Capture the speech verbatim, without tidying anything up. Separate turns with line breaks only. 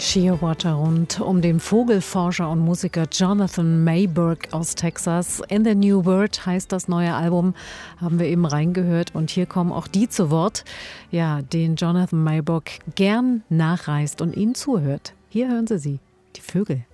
Shearwater rund um den Vogelforscher und Musiker Jonathan Mayberg aus Texas. In the New World heißt das neue Album, haben wir eben reingehört. Und hier kommen auch die zu Wort, ja, den Jonathan Mayberg gern nachreist und ihnen zuhört. Hier hören Sie sie, die Vögel.